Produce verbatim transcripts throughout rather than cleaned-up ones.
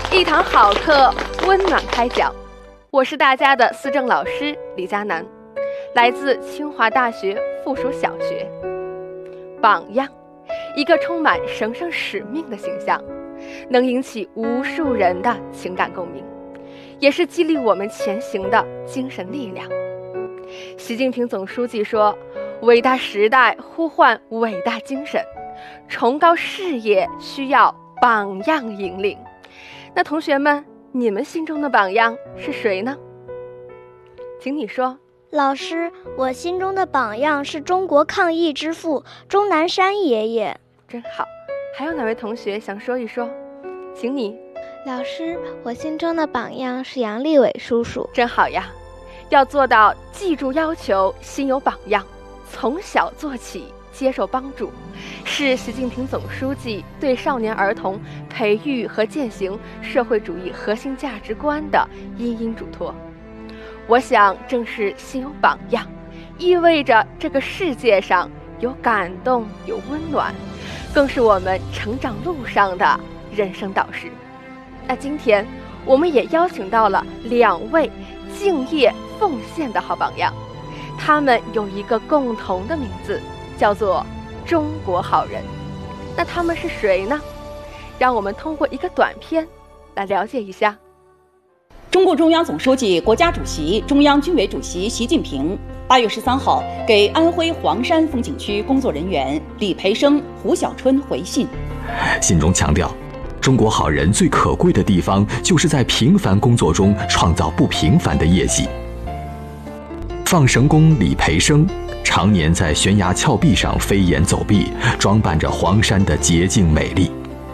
一堂好课，温暖开讲。我是大家的思政老师李佳楠，来自清华大学附属小学。榜样，一个充满神圣使命的形象，能引起无数人的情感共鸣，也是激励我们前行的精神力量。习近平总书记说，伟大时代呼唤伟大精神，崇高事业需要榜样引领。那同学们，你们心中的榜样是谁呢？请你说。 老师，我心中的榜样是中国抗疫之父钟南山爷爷。 真好，还有哪位同学想说一说？请你。 老师，我心中的榜样是杨利伟叔叔。 真好呀，要做到记住要求，心有榜样，从小做起，接受帮助，是习近平总书记对少年儿童培育和践行社会主义核心价值观的殷殷嘱托。我想，正是心有榜样，意味着这个世界上有感动，有温暖，更是我们成长路上的人生导师。那今天我们也邀请到了两位敬业奉献的好榜样，他们有一个共同的名字，叫做中国好人。那他们是谁呢？让我们通过一个短片来了解一下。 中共中央总书记、国家主席、中央军委主席习近平八月十三号给安徽黄山风景区工作人员李培生、胡小春回信， 信中强调，中国好人最可贵的地方，就是在平凡工作中创造不平凡的业绩。放绳工李培生常年在悬崖峭壁上飞檐走壁，装扮着黄山的洁净美丽。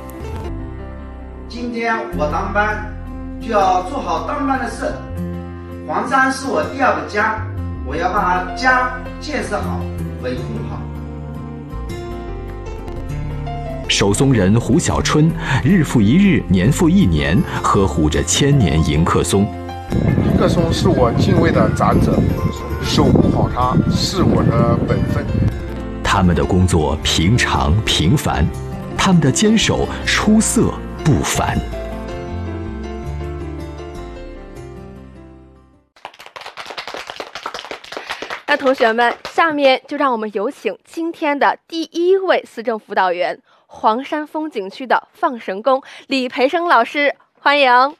今天我当班，就要做好当班的事。黄山是我第二个家，我要把家建设好，维护好。 守松人胡小春日复一日，年复一年，呵护着千年迎客松。 迎客松是我敬畏的长者，守护好它是我的本分。 他们的工作平常平凡，他们的坚守出色不凡。 那同学们，下面就让我们有请今天的第一位思政辅导员，黄山风景区的放绳工李培生老师，欢迎。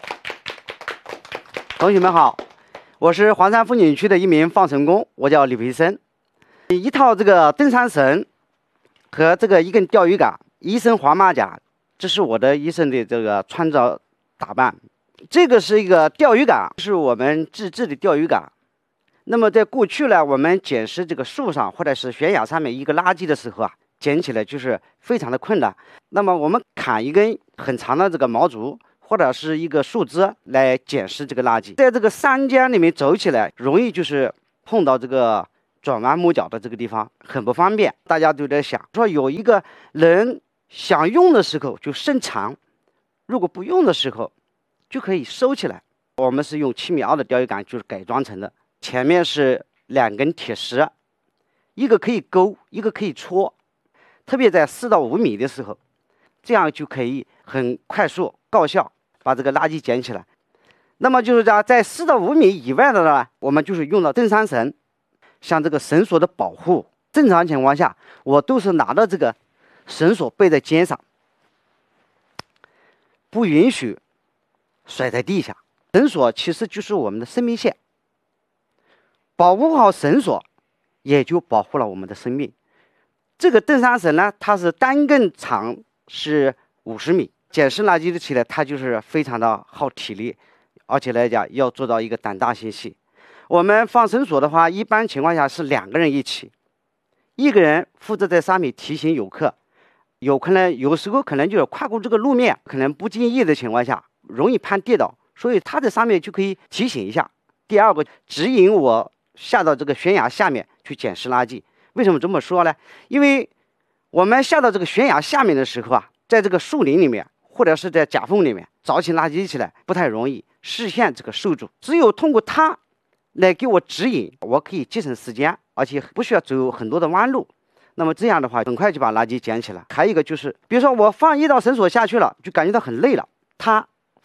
同学们好，我是黄山风景区的一名放绳工，我叫李培生。一套这个登山绳和这个一根钓鱼竿，一身黄马甲，这是我的一身的这个穿着打扮。这个是一个钓鱼竿，是我们自制的钓鱼竿。那么在过去呢，我们捡拾这个树上或者是悬崖上面一个垃圾的时候啊，捡起来就是非常的困难。那么我们砍一根很长的这个毛竹或者是一个树枝来捡拾这个垃圾，在这个山间里面走起来容易就是碰到这个转弯抹角的这个地方，很不方便。大家都在想说，有一个人想用的时候就伸长，如果不用的时候就可以收起来。我们是用七米二的钓鱼竿就是改装成的，前面是两根铁丝，一个可以勾，一个可以戳，特别在四到五米的时候，这样就可以很快速高效把这个垃圾捡起来。那么就是讲，在四到五米以外的呢，我们就是用到登山绳。像这个绳索的保护，正常情况下我都是拿到这个绳索背在肩上，不允许甩在地下。绳索其实就是我们的生命线，保护好绳索也就保护了我们的生命。这个登山绳呢，它是单根长是五十米，捡拾垃圾的起来它就是非常的耗体力，而且来讲要做到一个胆大心细。我们放绳索的话，一般情况下是两个人一起，一个人负责在上面提醒游客，有可能有时候可能就是跨过这个路面，可能不经意的情况下容易怕跌倒，所以他在上面就可以提醒一下。第二个，指引我下到这个悬崖下面去捡拾垃圾。为什么这么说呢？因为我们下到这个悬崖下面的时候啊，在这个树林里面或者是在夹缝里面找起垃圾起来不太容易，视线这个受阻，只有通过它来给我指引，我可以节省时间，而且不需要走很多的弯路。那么这样的话，很快就把垃圾捡起来。还有一个就是，比如说我放一道绳索下去了，就感觉到很累了，它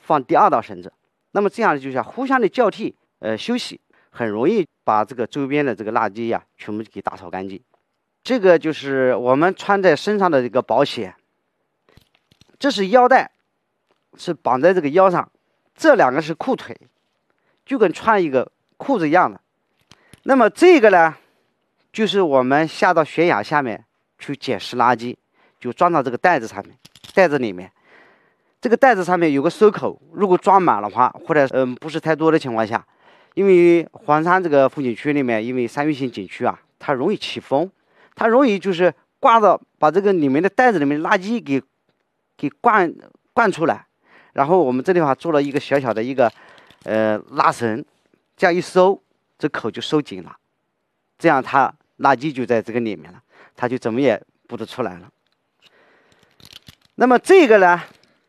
放第二道绳子。那么这样就像互相的交替，呃，休息，很容易把这个周边的这个垃圾呀、全部给打扫干净。这个就是我们穿在身上的这个保险，这是腰带，是绑在这个腰上，这两个是裤腿，就跟穿一个裤子一样的。那么这个呢，就是我们下到悬崖下面去捡拾垃圾，就装到这个袋子上面，袋子里面。这个袋子上面有个收口，如果装满的话，或者嗯不是太多的情况下，因为黄山这个风景区里面，因为山岳性景区啊，它容易起风，它容易就是挂到把这个里面的袋子里面的垃圾给给灌灌出来，然后我们这地方做了一个小小的一个呃拉绳，这样一收，这口就收紧了，这样它垃圾就在这个里面了，它就怎么也不得出来了。那么这个呢，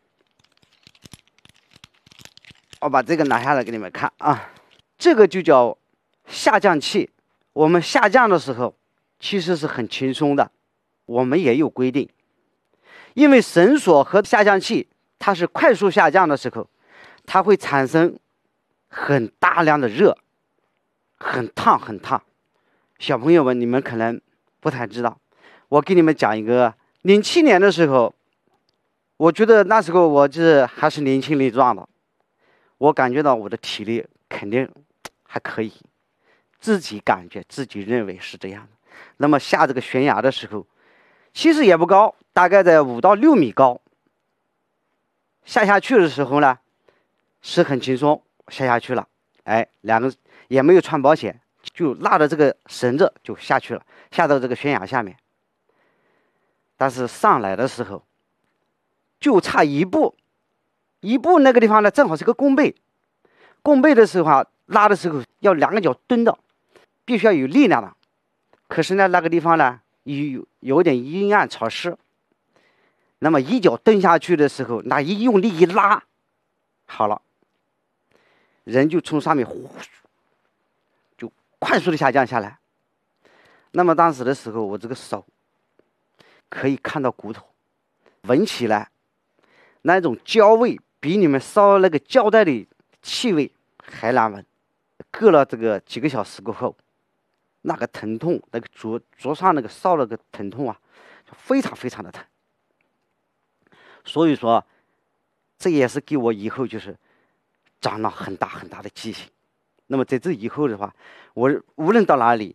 我把这个拿下来给你们看啊，这个就叫下降器。我们下降的时候其实是很轻松的，我们也有规定，因为绳索和下降器它是快速下降的时候，它会产生很大量的热，很烫很烫。小朋友们，你们可能不太知道，我给你们讲一个，零七年的时候，我觉得那时候我这还是年轻力壮的，我感觉到我的体力肯定还可以，自己感觉自己认为是这样的。那么下这个悬崖的时候，其实也不高，大概在五到六米高。下下去的时候呢，是很轻松，下下去了，哎，两个也没有穿保险，就拉着这个绳子就下去了，下到这个悬崖下面。但是上来的时候，就差一步。一步那个地方呢，正好是个弓背，弓背的时候啊，拉的时候要两个脚蹲的，必须要有力量的。可是呢，那个地方呢有有点阴暗潮湿，那么一脚蹲下去的时候，那一用力一拉，好了，人就从上面呼就快速的下降下来。那么当时的时候，我这个手可以看到骨头，闻起来那种焦味比你们烧那个胶带的气味还难闻。隔了这个几个小时过后，那个疼痛，那个灼灼上那个烧那个疼痛啊，非常非常的疼。所以说，这也是给我以后就是长了很大很大的记性。那么在这以后的话，我无论到哪里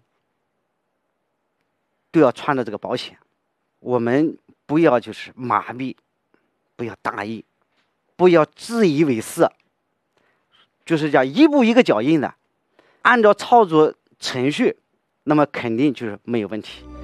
都要穿着这个保险。我们不要就是麻痹，不要大意，不要自以为是，就是叫一步一个脚印的，按照操作程序，那么肯定就是没有问题。